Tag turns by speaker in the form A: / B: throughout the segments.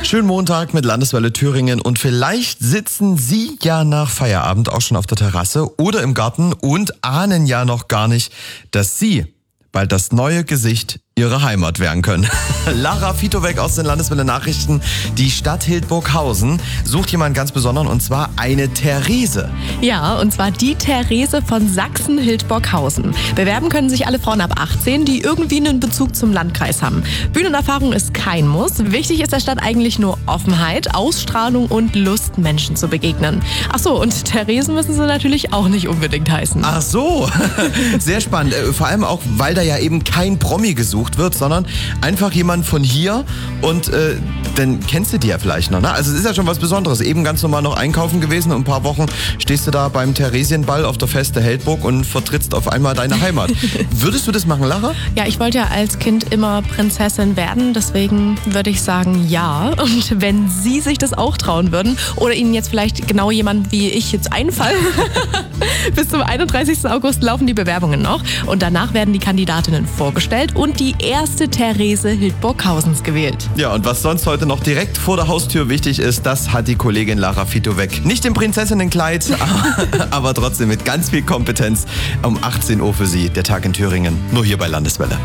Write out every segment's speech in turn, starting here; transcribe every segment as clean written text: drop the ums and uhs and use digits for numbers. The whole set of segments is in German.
A: Schönen Montag mit Landeswelle Thüringen und vielleicht sitzen Sie ja nach Feierabend auch schon auf der Terrasse oder im Garten und ahnen ja noch gar nicht, dass Sie bald das neue Gesicht Ihrer Heimat werden können. Lara Fitowek aus den Landeswelle Nachrichten. Die Stadt Hildburghausen sucht jemanden ganz Besonderen und zwar eine Therese.
B: Ja, und zwar die Therese von Sachsen-Hildburghausen. Bewerben können sich alle Frauen ab 18, die irgendwie einen Bezug zum Landkreis haben. Bühnenerfahrung ist kein Muss. Wichtig ist der Stadt eigentlich nur Offenheit, Ausstrahlung und Lust, Menschen zu begegnen. Ach so, und Theresen müssen sie natürlich auch nicht unbedingt heißen.
A: Ach so, sehr spannend. Vor allem auch, weil da ja eben kein Promi gesucht wird, sondern einfach jemand von hier und dann kennst du die ja vielleicht noch, ne? Also es ist ja schon was Besonderes. Eben ganz normal noch einkaufen gewesen und ein paar Wochen stehst du da beim Theresienball auf der Feste Heldburg und vertrittst auf einmal deine Heimat. Würdest du das machen, Lara?
B: Ja, ich wollte ja als Kind immer Prinzessin werden, deswegen würde ich sagen ja. Und wenn Sie sich das auch trauen würden oder Ihnen jetzt vielleicht genau jemand wie ich jetzt einfallen, bis zum 31. August laufen die Bewerbungen noch und danach werden die Kandidatinnen vorgestellt und die erste Therese Hildburghausens gewählt.
A: Ja, und was sonst heute noch direkt vor der Haustür wichtig ist, das hat die Kollegin Lara Fitowek. Nicht im Prinzessinnenkleid, aber trotzdem mit ganz viel Kompetenz. Um 18 Uhr für Sie, der Tag in Thüringen. Nur hier bei Landeswelle.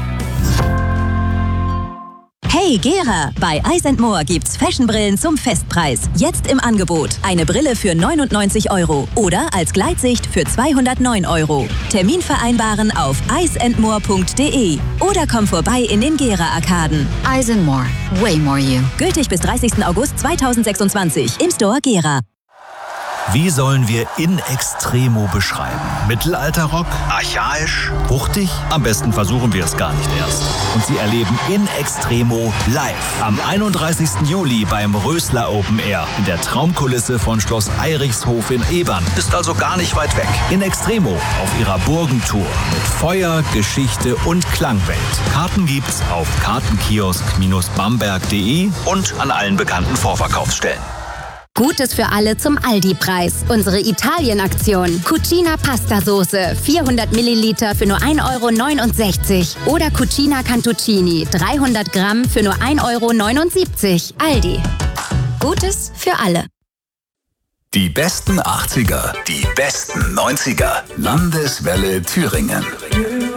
C: Hey Gera, bei Eyes & More gibt's Fashionbrillen zum Festpreis. Jetzt im Angebot. Eine Brille für 99 € oder als Gleitsicht für 209 €. Termin vereinbaren auf eyesandmore.de oder komm vorbei in den Gera-Arkaden.
D: Eyes & More. Way more you.
C: Gültig bis 30. August 2026 im Store Gera.
E: Wie sollen wir In Extremo beschreiben? Mittelalterrock? Archaisch? Wuchtig? Am besten versuchen wir es gar nicht erst. Und Sie erleben In Extremo live am 31. Juli beim Rösler Open Air in der Traumkulisse von Schloss Eirichshof in Ebern. Ist also gar nicht weit weg. In Extremo auf ihrer Burgentour mit Feuer, Geschichte und Klangwelt. Karten gibt's auf kartenkiosk-bamberg.de und an allen bekannten Vorverkaufsstellen.
D: Gutes für alle zum Aldi-Preis. Unsere Italien-Aktion. Cucina Pasta-Soße, 400 Milliliter für nur 1,69 € oder Cucina Cantuccini, 300 Gramm für nur 1,79 €. Aldi. Gutes für alle.
E: Die besten 80er, die besten 90er. Landeswelle Thüringen.